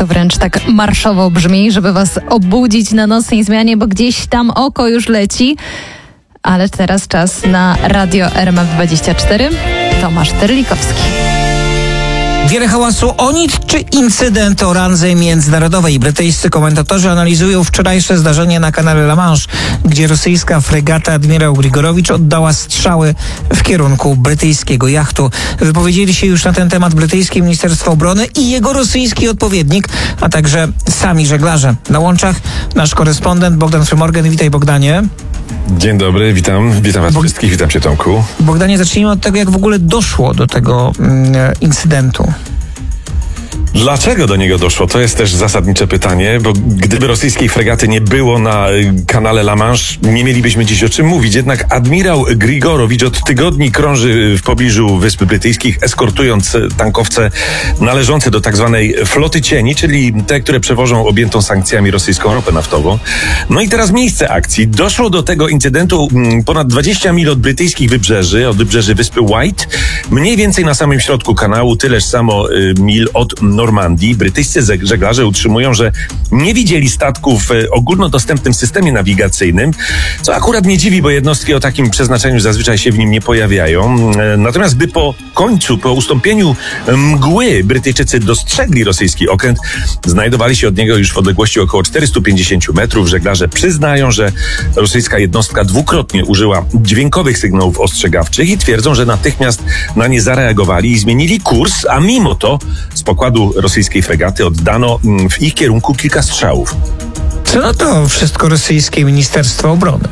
To wręcz tak marszowo brzmi, żeby was obudzić na nocnej zmianie, bo gdzieś tam oko już leci. Ale teraz czas na Radio RMF24. Tomasz Terlikowski. Wiele hałasu o nic czy incydent o randze międzynarodowej. Brytyjscy komentatorzy analizują wczorajsze zdarzenie na kanale La Manche, gdzie rosyjska fregata admirał Grigorowicz oddała strzały w kierunku brytyjskiego jachtu. Wypowiedzieli się już na ten temat brytyjskie Ministerstwo Obrony i jego rosyjski odpowiednik, a także sami żeglarze. Na łączach nasz korespondent Bogdan Frymorgan. Witaj, Bogdanie. Dzień dobry, witam was wszystkich, witam cię, Tomku. Bogdanie, zacznijmy od tego, jak w ogóle doszło do tego incydentu. Dlaczego do niego doszło? To jest też zasadnicze pytanie, bo gdyby rosyjskiej fregaty nie było na kanale La Manche, nie mielibyśmy dziś o czym mówić. Jednak admirał Grigorowicz od tygodni krąży w pobliżu Wysp Brytyjskich, eskortując tankowce należące do tak zwanej floty cieni, czyli te, które przewożą objętą sankcjami rosyjską ropę naftową. No i teraz miejsce akcji. Doszło do tego incydentu ponad 20 mil od brytyjskich wybrzeży, od wybrzeży wyspy White, mniej więcej na samym środku kanału, tyleż samo mil od Normandii. Brytyjscy żeglarze utrzymują, że nie widzieli statków w ogólnodostępnym systemie nawigacyjnym, co akurat nie dziwi, bo jednostki o takim przeznaczeniu zazwyczaj się w nim nie pojawiają. Natomiast gdy po ustąpieniu mgły Brytyjczycy dostrzegli rosyjski okręt, znajdowali się od niego już w odległości około 450 metrów. Żeglarze przyznają, że rosyjska jednostka dwukrotnie użyła dźwiękowych sygnałów ostrzegawczych i twierdzą, że natychmiast na nie zareagowali i zmienili kurs, a mimo to z pokładu rosyjskiej fregaty oddano w ich kierunku kilka strzałów. Co na to wszystko rosyjskie Ministerstwo Obrony?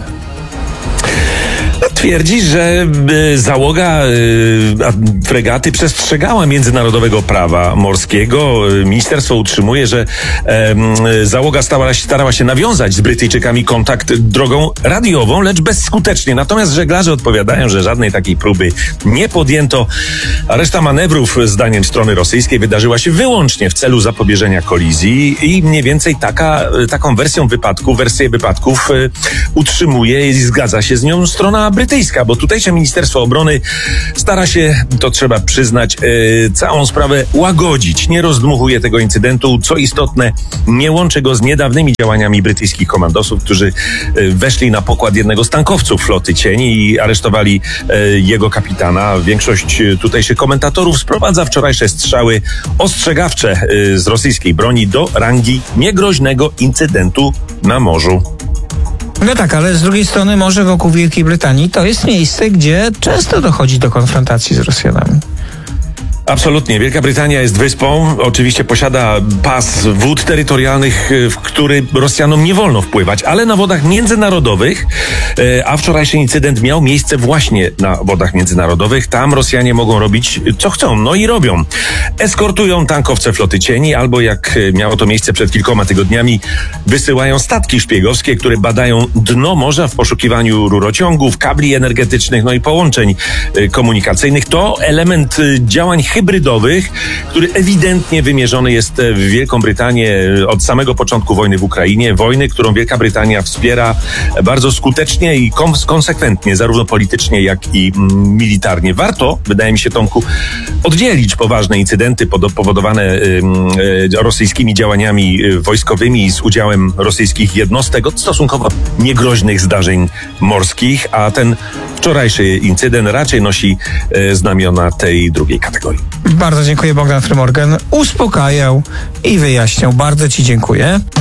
Twierdzi, że załoga fregaty przestrzegała międzynarodowego prawa morskiego. Ministerstwo utrzymuje, że załoga starała się nawiązać z Brytyjczykami kontakt drogą radiową, lecz bezskutecznie. Natomiast żeglarze odpowiadają, że żadnej takiej próby nie podjęto, a reszta manewrów, zdaniem strony rosyjskiej, wydarzyła się wyłącznie w celu zapobieżenia kolizji i mniej więcej taką wersję wypadków utrzymuje i zgadza się z nią strona brytyjska, bo tutejsze Ministerstwo Obrony stara się, to trzeba przyznać, całą sprawę łagodzić. Nie rozdmuchuje tego incydentu. Co istotne, nie łączy go z niedawnymi działaniami brytyjskich komandosów, którzy weszli na pokład jednego z tankowców floty cieni i aresztowali jego kapitana. Większość tutejszych komentatorów sprowadza wczorajsze strzały ostrzegawcze z rosyjskiej broni do rangi niegroźnego incydentu na morzu. No tak, ale z drugiej strony morze wokół Wielkiej Brytanii to jest miejsce, gdzie często dochodzi do konfrontacji z Rosjanami. Absolutnie. Wielka Brytania jest wyspą, oczywiście posiada pas wód terytorialnych, w który Rosjanom nie wolno wpływać, ale na wodach międzynarodowych, a wczorajszy incydent miał miejsce właśnie na wodach międzynarodowych. Tam Rosjanie mogą robić co chcą, no i robią. Eskortują tankowce floty cieni, albo jak miało to miejsce przed kilkoma tygodniami, wysyłają statki szpiegowskie, które badają dno morza w poszukiwaniu rurociągów, kabli energetycznych, no i połączeń komunikacyjnych. To element działań hybrydowych, który ewidentnie wymierzony jest w Wielką Brytanię od samego początku wojny w Ukrainie. Wojny, którą Wielka Brytania wspiera bardzo skutecznie i konsekwentnie, zarówno politycznie, jak i militarnie. Warto, wydaje mi się, Tomku, oddzielić poważne incydenty powodowane rosyjskimi działaniami wojskowymi z udziałem rosyjskich jednostek od stosunkowo niegroźnych zdarzeń morskich, a ten wczorajszy incydent raczej nosi znamiona tej drugiej kategorii. Bardzo dziękuję, Bogdan Frymorgan. Uspokajał i wyjaśniał. Bardzo ci dziękuję.